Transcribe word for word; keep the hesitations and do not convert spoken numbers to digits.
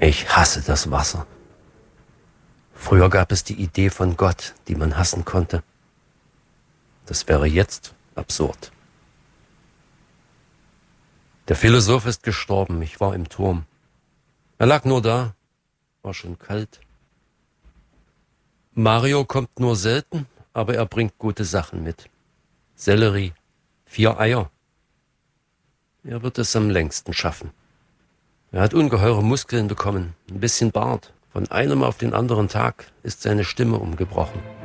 Ich hasse das Wasser. Früher gab es die Idee von Gott, die man hassen konnte. Das wäre jetzt absurd. Der Philosoph ist gestorben, ich war im Turm. Er lag nur da, war schon kalt. Mario kommt nur selten, aber er bringt gute Sachen mit. Sellerie, vier Eier. Er wird es am längsten schaffen. Er hat ungeheure Muskeln bekommen, ein bisschen Bart. Von einem auf den anderen Tag ist seine Stimme umgebrochen.